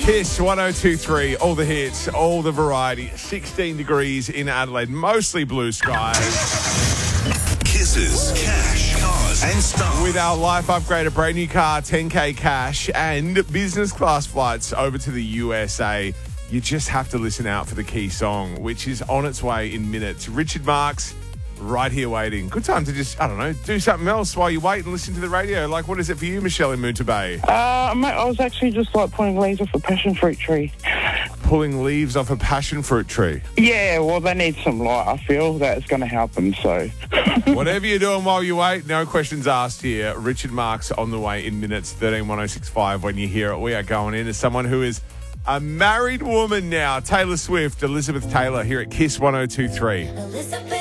Kiss 102.3, all the hits, all the variety. 16 degrees in Adelaide, mostly blue skies. Kisses, cash, cars, and stars. With our life upgrade, a brand new car, 10K cash, and business class flights over to the USA. You just have to listen out for the key song, which is on its way in minutes. Richard Marx, right here waiting. Good time to just, I don't know, do something else while you wait and listen to the radio. Like, what is it for you, Michelle in Moonta Bay? Mate, I was actually just pulling leaves off a passion fruit tree. Pulling leaves off a passion fruit tree. Yeah, well, they need some light. I feel that's going to help them, so. Whatever you're doing while you wait, no questions asked here. Richard Marx on the way in minutes, 131065. When you hear it, we are going in as someone who is a married woman now. Taylor Swift, Elizabeth Taylor here at Kiss 102.3.